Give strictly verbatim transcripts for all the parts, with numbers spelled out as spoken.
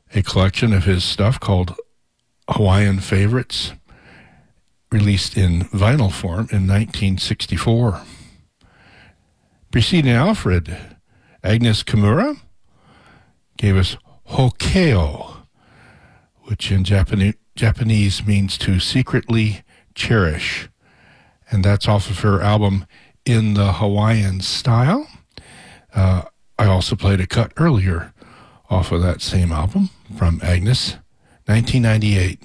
a collection of his stuff called Hawaiian Favorites, released in vinyl form in nineteen sixty-four. Preceding Alfred, Agnes Kimura gave us Hokeo, which in Japanese, Japanese means to secretly cherish. And that's off of her album In the Hawaiian Style. Uh, I also played a cut earlier off of that same album from Agnes, nineteen ninety-eight.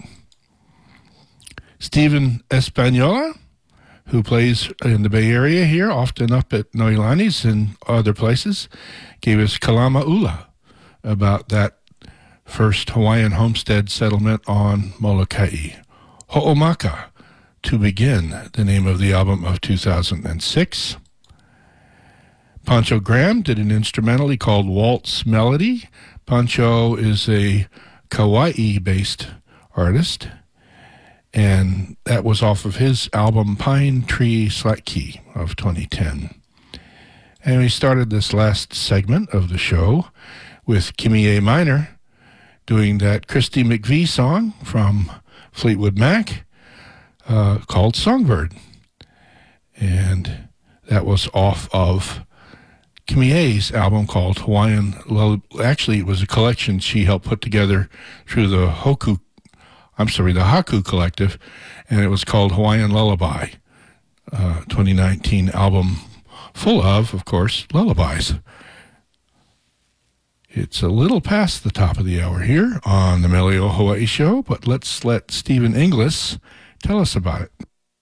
Stephen Espanola, who plays in the Bay Area here, often up at Noilani's and other places, gave us Kalama Ula, about that first Hawaiian homestead settlement on Molokai. Ho'omaka, To Begin, the name of the album of two thousand six. Pancho Graham did an instrumental called Waltz Melody. Pancho is a Kauai-based artist, and that was off of his album Pine Tree Slack Key of twenty ten. And we started this last segment of the show with Kimi A. Minor doing that Christy McVie song from Fleetwood Mac uh, called Songbird. And that was off of Kimi A's album called Hawaiian Lullaby. Actually, it was a collection she helped put together through the Hoku I'm sorry, the Haku Collective, and it was called Hawaiian Lullaby, uh, twenty nineteen album full of, of course, lullabies. It's a little past the top of the hour here on the Melio Hawaii Show, but let's let Stephen Inglis tell us about it.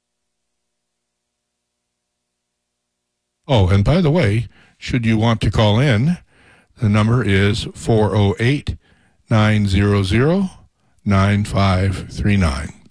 Oh, and by the way, should you want to call in, the number is four oh eight, nine hundred, nine five three nine.